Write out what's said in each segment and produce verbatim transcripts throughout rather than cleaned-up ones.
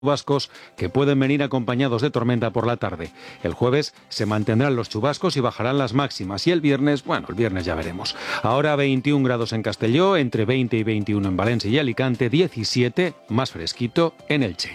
chubascos que pueden venir acompañados de tormenta por la tarde. El jueves se mantendrán los chubascos y bajarán las máximas. Y el viernes, bueno, el viernes ya veremos. Ahora veintiún grados en Castelló, entre veinte y veintiuno en Valencia y Alicante, diecisiete, más fresquito, en Elche.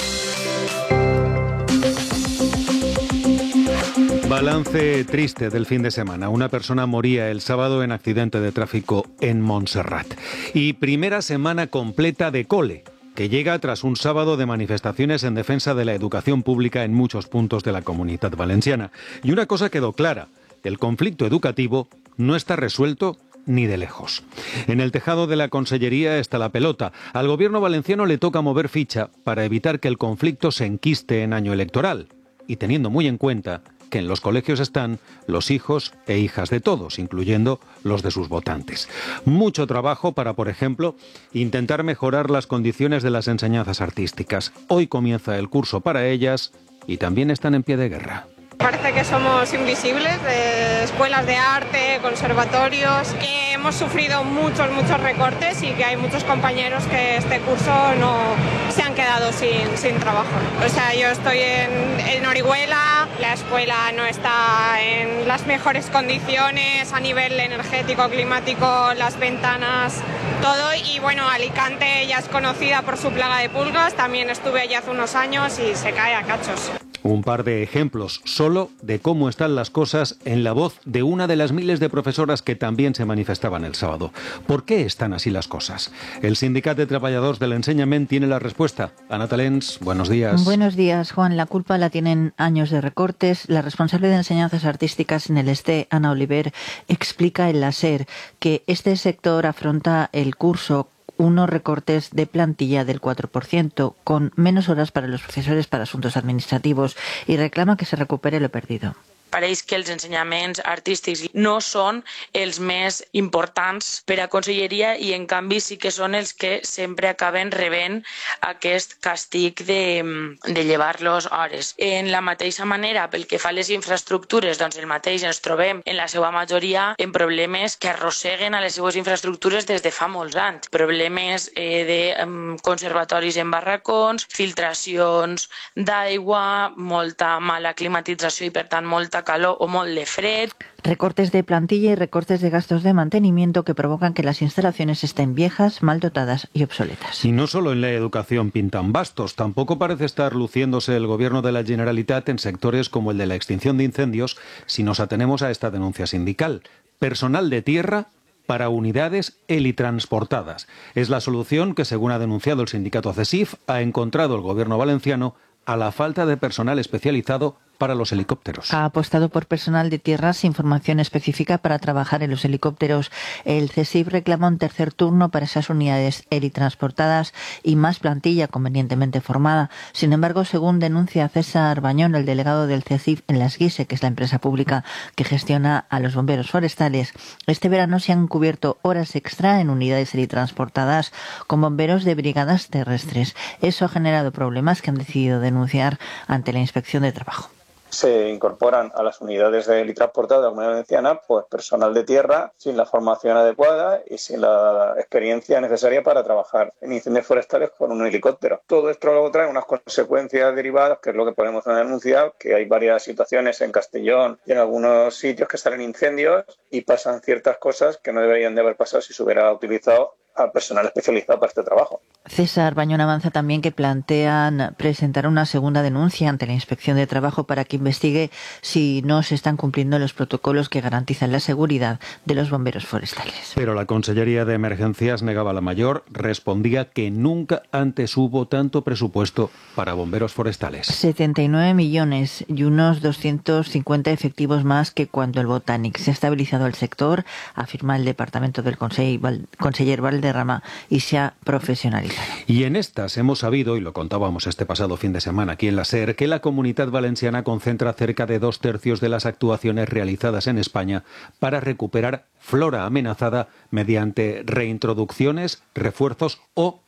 Balance triste del fin de semana. Una persona moría el sábado en accidente de tráfico en Montserrat. Y primera semana completa de cole, que llega tras un sábado de manifestaciones en defensa de la educación pública en muchos puntos de la Comunidad Valenciana. Y una cosa quedó clara: el conflicto educativo no está resuelto ni de lejos. En el tejado de la Consellería está la pelota. Al gobierno valenciano le toca mover ficha para evitar que el conflicto se enquiste en año electoral, y teniendo muy en cuenta que en los colegios están los hijos e hijas de todos, incluyendo los de sus votantes. Mucho trabajo para, por ejemplo, intentar mejorar las condiciones de las enseñanzas artísticas. Hoy comienza el curso para ellas y también están en pie de guerra. Parece que somos invisibles, de escuelas de arte, conservatorios, que hemos sufrido muchos, muchos recortes y que hay muchos compañeros que este curso no se han quedado sin, sin trabajo. O sea, yo estoy en, en Orihuela, la escuela no está en las mejores condiciones a nivel energético, climático, las ventanas, todo. Y bueno, Alicante ya es conocida por su plaga de pulgas, también estuve allí hace unos años y se cae a cachos. Un par de ejemplos solo de cómo están las cosas en la voz de una de las miles de profesoras que también se manifestaban el sábado. ¿Por qué están así las cosas? El Sindicat de Treballadors del Ensenyament tiene la respuesta. Ana Talens, buenos días. Buenos días, Juan. La culpa la tienen años de recortes. La responsable de enseñanzas artísticas en el ESTE, Ana Oliver, explica en la SER que este sector afronta el curso unos recortes de plantilla del cuatro por ciento, con menos horas para los profesores para asuntos administrativos, y reclama que se recupere lo perdido. Pareix que els ensenyaments artístics no són els més importants per a conselleria i en canvi sí que són els que sempre acaben rebent aquest castig de, de llevar-los hores. En la mateixa manera, pel que fa a les infraestructures, doncs el mateix ens trobem en la seva majoria en problemes que arrosseguen a les seues infraestructures des de fa molts anys. Problemes eh, de um, conservatoris en barracons, filtracions d'aigua, molta mala climatització i per tant molta calor o molt de fred. Recortes de plantilla y recortes de gastos de mantenimiento que provocan que las instalaciones estén viejas, mal dotadas y obsoletas. Y no solo en la educación pintan bastos, tampoco parece estar luciéndose el gobierno de la Generalitat en sectores como el de la extinción de incendios, si nos atenemos a esta denuncia sindical. Personal de tierra para unidades helitransportadas. Es la solución que, según ha denunciado el sindicato CESIF, ha encontrado el gobierno valenciano a la falta de personal especializado para los helicópteros. Ha apostado por personal de tierra sin formación específica para trabajar en los helicópteros. El CESIF reclama un tercer turno para esas unidades helitransportadas y más plantilla convenientemente formada. Sin embargo, según denuncia César Bañón, el delegado del CESIF en las Guise, que es la empresa pública que gestiona a los bomberos forestales, este verano se han cubierto horas extra en unidades helitransportadas con bomberos de brigadas terrestres. Eso ha generado problemas que han decidido denunciar ante la Inspección de Trabajo. Se incorporan a las unidades de helitransportadas de la Comunidad Valenciana pues personal de tierra sin la formación adecuada y sin la experiencia necesaria para trabajar en incendios forestales con un helicóptero. Todo esto luego trae unas consecuencias derivadas, que es lo que podemos denunciar, que hay varias situaciones en Castellón y en algunos sitios que salen incendios y pasan ciertas cosas que no deberían de haber pasado si se hubiera utilizado al personal especializado para este trabajo. César Bañón avanza también que plantean presentar una segunda denuncia ante la Inspección de Trabajo para que investigue si no se están cumpliendo los protocolos que garantizan la seguridad de los bomberos forestales. Pero la Consellería de Emergencias negaba la mayor, respondía que nunca antes hubo tanto presupuesto para bomberos forestales. setenta y nueve millones y unos doscientos cincuenta efectivos más que cuando el Botànic. Se ha estabilizado el sector, afirma el departamento del conseller Valderrama, y se ha profesionalizado. Y en estas hemos sabido, y lo contábamos este pasado fin de semana aquí en la SER, que la Comunidad Valenciana concentra cerca de dos tercios de las actuaciones realizadas en España para recuperar flora amenazada mediante reintroducciones, refuerzos o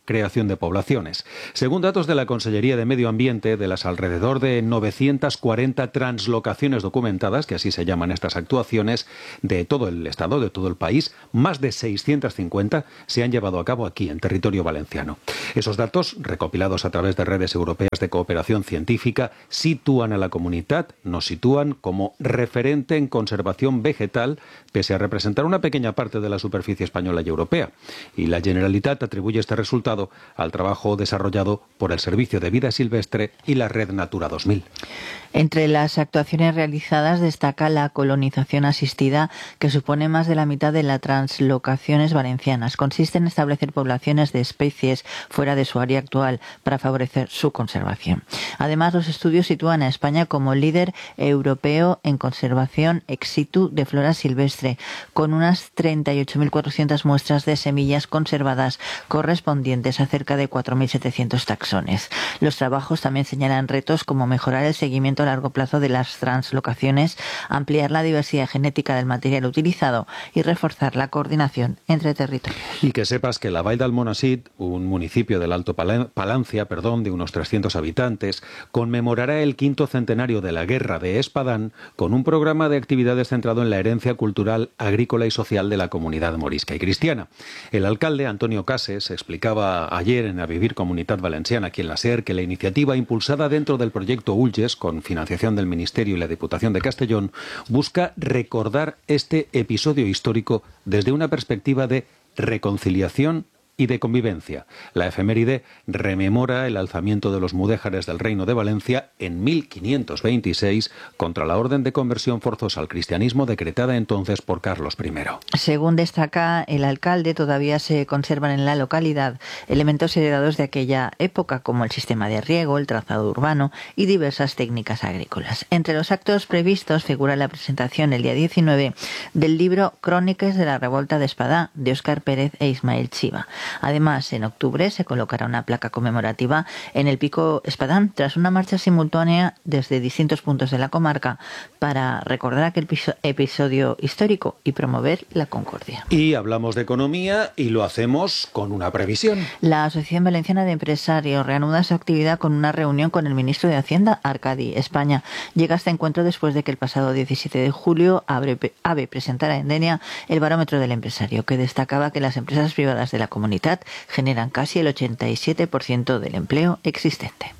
creación de poblaciones. Según datos de la Consellería de Medio Ambiente, de las alrededor de novecientas cuarenta translocaciones documentadas, que así se llaman estas actuaciones, de todo el Estado, de todo el país, más de seiscientas cincuenta se han llevado a cabo aquí, en territorio valenciano. Esos datos, recopilados a través de redes europeas de cooperación científica, sitúan a la comunidad, nos sitúan como referente en conservación vegetal, pese a representar una pequeña parte de la superficie española y europea. Y la Generalitat atribuye este resultado al trabajo desarrollado por el Servicio de Vida Silvestre y la Red Natura dos mil. Entre las actuaciones realizadas destaca la colonización asistida, que supone más de la mitad de las translocaciones valencianas. Consiste en establecer poblaciones de especies fuera de su área actual para favorecer su conservación. Además, los estudios sitúan a España como líder europeo en conservación ex situ de flora silvestre, con unas treinta y ocho mil cuatrocientas muestras de semillas conservadas correspondientes a cerca de cuatro mil setecientos taxones. Los trabajos también señalan retos como mejorar el seguimiento a largo plazo de las translocaciones, ampliar la diversidad genética del material utilizado y reforzar la coordinación entre territorios. Y que sepas que la Vall d'Almonacid, un municipio del Alto Palancia, perdón, de unos trescientos habitantes, conmemorará el quinto centenario de la Guerra de Espadán con un programa de actividades centrado en la herencia cultural, agrícola y social de la comunidad morisca y cristiana. El alcalde, Antonio Cases, explicaba ayer en A Vivir Comunitat Valenciana, aquí en la SER, que la iniciativa impulsada dentro del proyecto Ulles, con financiación del Ministerio y la Diputación de Castellón, busca recordar este episodio histórico desde una perspectiva de reconciliación y de convivencia. La efeméride rememora el alzamiento de los mudéjares del Reino de Valencia en mil quinientos veintiséis contra la orden de conversión forzosa al cristianismo decretada entonces por Carlos primero. Según destaca el alcalde, todavía se conservan en la localidad elementos heredados de aquella época, como el sistema de riego, el trazado urbano y diversas técnicas agrícolas. Entre los actos previstos figura la presentación el día diecinueve del libro Crónicas de la Revolta de Espadá, de Óscar Pérez e Ismael Chiva. Además, en octubre se colocará una placa conmemorativa en el Pico Espadán tras una marcha simultánea desde distintos puntos de la comarca para recordar aquel episodio histórico y promover la concordia. Y hablamos de economía y lo hacemos con una previsión. La Asociación Valenciana de Empresarios reanuda su actividad con una reunión con el ministro de Hacienda, Arcadi España. Llega este encuentro después de que el pasado diecisiete de julio AVE presentara en Denia el barómetro del empresario, que destacaba que las empresas privadas de la comunidad generan casi el ochenta y siete por ciento del empleo existente.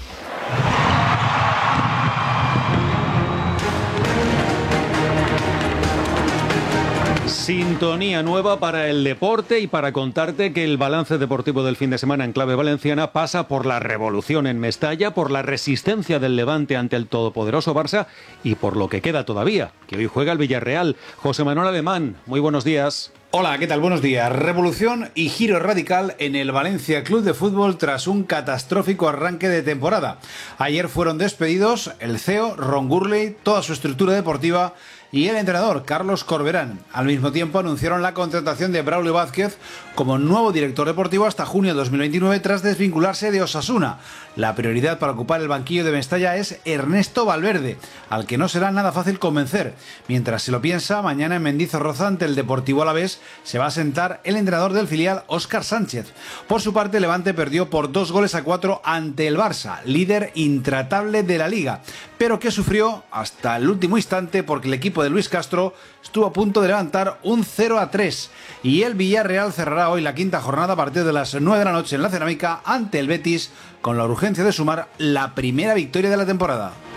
Sintonía nueva para el deporte y para contarte que el balance deportivo del fin de semana en clave valenciana pasa por la revolución en Mestalla, por la resistencia del Levante ante el todopoderoso Barça y por lo que queda todavía, que hoy juega el Villarreal. José Manuel Alemán, muy buenos días. Hola, ¿qué tal? Buenos días. Revolución y giro radical en el Valencia Club de Fútbol tras un catastrófico arranque de temporada. Ayer fueron despedidos el C E O, Ron Gurley, toda su estructura deportiva y el entrenador, Carlos Corberán. Al mismo tiempo anunciaron la contratación de Braulio Vázquez como nuevo director deportivo hasta junio de dos mil veintinueve tras desvincularse de Osasuna. La prioridad para ocupar el banquillo de Mestalla es Ernesto Valverde, al que no será nada fácil convencer. Mientras se lo piensa, mañana en Mendizorroza ante el Deportivo Alavés se va a sentar el entrenador del filial, Óscar Sánchez. Por su parte, Levante perdió por dos goles a cuatro ante el Barça, líder intratable de la Liga, pero que sufrió hasta el último instante porque el equipo de Luis Castro estuvo a punto de levantar un cero a tres. Y el Villarreal cerrará hoy la quinta jornada a partir de las nueve de la noche en la Cerámica ante el Betis, con la urgencia de sumar la primera victoria de la temporada.